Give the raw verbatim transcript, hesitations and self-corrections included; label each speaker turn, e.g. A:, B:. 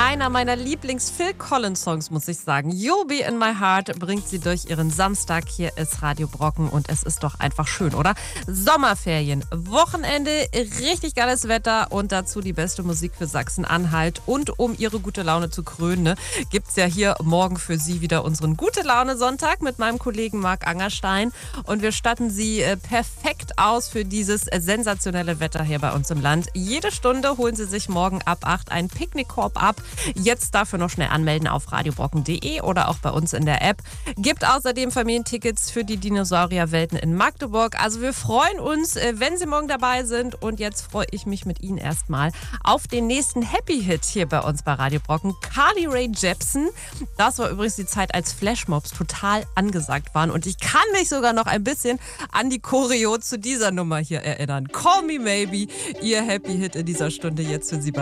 A: Einer meiner Lieblings-Phil Collins-Songs, muss ich sagen. You'll Be In My Heart bringt sie durch ihren Samstag. Hier ist Radio Brocken und es ist doch einfach schön, oder? Sommerferien, Wochenende, richtig geiles Wetter und dazu die beste Musik für Sachsen-Anhalt. Und um ihre gute Laune zu krönen, ne, gibt es ja hier morgen für Sie wieder unseren Gute-Laune-Sonntag mit meinem Kollegen Marc Angerstein. Und wir statten Sie äh, perfekt aus für dieses äh, sensationelle Wetter hier bei uns im Land. Jede Stunde holen Sie sich morgen ab acht einen Picknickkorb ab. Jetzt dafür noch schnell anmelden auf radiobrocken punkt de oder auch bei uns in der App. Gibt außerdem Familientickets für die Dinosaurierwelten in Magdeburg. Also wir freuen uns, wenn Sie morgen dabei sind. Und jetzt freue ich mich mit Ihnen erstmal auf den nächsten Happy-Hit hier bei uns bei Radio Brocken. Carly Rae Jepsen. Das war übrigens die Zeit, als Flashmobs total angesagt waren. Und ich kann mich sogar noch ein bisschen an die Choreo zu dieser Nummer hier erinnern. Call Me Maybe, Ihr Happy-Hit in dieser Stunde jetzt für Sie bei